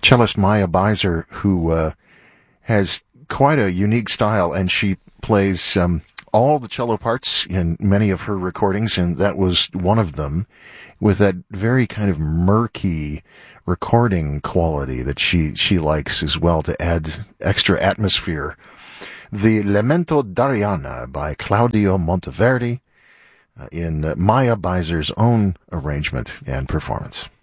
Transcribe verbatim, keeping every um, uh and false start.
cellist Maya Beiser, who uh, has quite a unique style, and she plays um, all the cello parts in many of her recordings, and that was one of them, with that very kind of murky recording quality that she, she likes as well to add extra atmosphere. The Lamento d'Arianna by Claudio Monteverdi uh, in uh, Maya Beiser's own arrangement and performance.